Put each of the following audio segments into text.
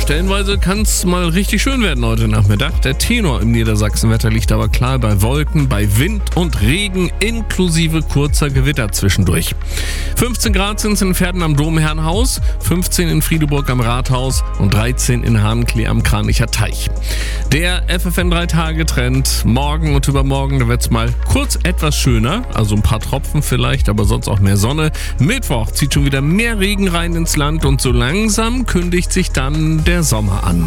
stellenweise kann es mal richtig schön werden heute Nachmittag. Der Tenor im Niedersachsenwetter liegt aber klar bei Wolken, bei Wind und Regen inklusive kurzer Gewitter zwischendurch. 15 Grad sind es in Verden am Domherrenhaus, 15 in Friedeburg am Rathaus und 13 in Hahnklee am Kranicher Teich. Der FFN 3-Tage-Trend morgen und übermorgen, da wird es mal kurz etwas schöner, also ein paar Tropfen vielleicht, aber sonst auch mehr Sonne. Mittwoch zieht schon wieder mehr Regen rein ins Land und so langsam kündigt sich dann der Sommer an.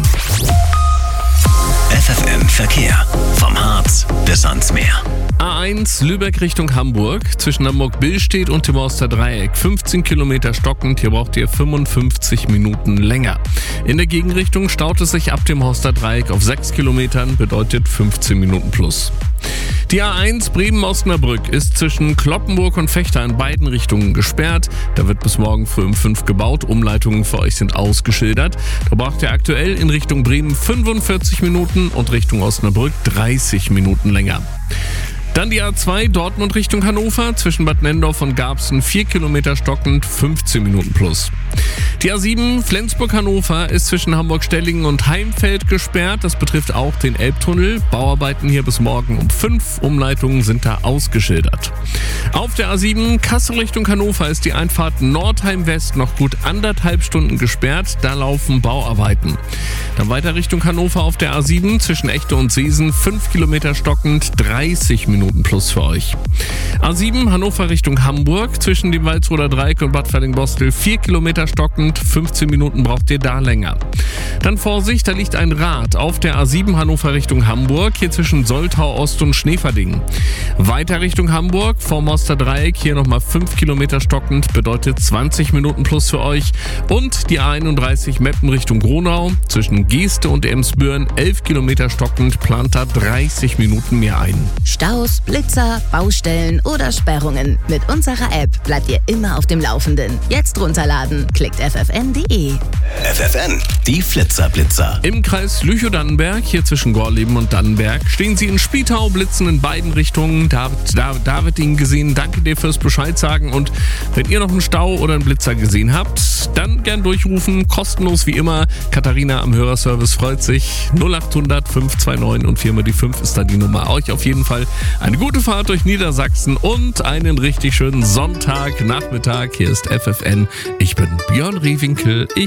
FFN Verkehr. Vom Harz bis ans Meer. A1 Lübeck Richtung Hamburg, zwischen Hamburg-Billstedt und dem Horster Dreieck. 15 Kilometer stockend, hier braucht ihr 55 Minuten länger. In der Gegenrichtung staut es sich ab dem Horster Dreieck auf 6 Kilometern, bedeutet 15 Minuten plus. Die A1 Bremen-Osnabrück ist zwischen Cloppenburg und Vechta in beiden Richtungen gesperrt. Da wird bis morgen früh um 5 gebaut. Umleitungen für euch sind ausgeschildert. Da braucht ihr aktuell in Richtung Bremen 45 Minuten und Richtung Osnabrück 30 Minuten länger. Dann die A2 Dortmund Richtung Hannover, zwischen Bad Nendorf und Garbsen 4 Kilometer stockend, 15 Minuten plus. Die A7 Flensburg-Hannover ist zwischen Hamburg-Stellingen und Heimfeld gesperrt. Das betrifft auch den Elbtunnel. Bauarbeiten hier bis morgen um 5. Umleitungen sind da ausgeschildert. Auf der A7 Kassel Richtung Hannover ist die Einfahrt Nordheim West noch gut 1,5 Stunden gesperrt. Da laufen Bauarbeiten. Dann weiter Richtung Hannover auf der A7 zwischen Echte und Seesen 5 Kilometer stockend, 30 Minuten plus für euch. A7 Hannover Richtung Hamburg zwischen dem Walsroder Dreieck und Bad Fallingbostel 4 Kilometer stockend, 15 Minuten braucht ihr da länger. Dann Vorsicht, da liegt ein Rad auf der A7 Hannover Richtung Hamburg, hier zwischen Soltau Ost und Schneeverdingen. Weiter Richtung Hamburg, vorm Horster Dreieck, hier nochmal 5 Kilometer stockend, bedeutet 20 Minuten plus für euch. Und die A31 Meppen Richtung Gronau, zwischen Geeste und Emsbüren 11 Kilometer stockend, plant da 30 Minuten mehr ein. Staus, Blitzer, Baustellen oder Sperrungen. Mit unserer App bleibt ihr immer auf dem Laufenden. Jetzt runterladen, klickt ffn.de. FFN, die Flitzer-Blitzer. Im Kreis Lüchow-Dannenberg, hier zwischen Gorleben und Dannenberg, stehen sie in Spietau, blitzen in beiden Richtungen. David ihn gesehen, danke dir fürs Bescheid sagen. Und wenn ihr noch einen Stau oder einen Blitzer gesehen habt, dann gern durchrufen, kostenlos wie immer. Katharina am Hörerservice freut sich. 0800 529 und 4 mal die 5 ist da die Nummer. Euch auf jeden Fall eine gute Fahrt durch Niedersachsen und einen richtig schönen Sonntagnachmittag. Hier ist FFN. Ich bin Björn Rehwinkel. Ich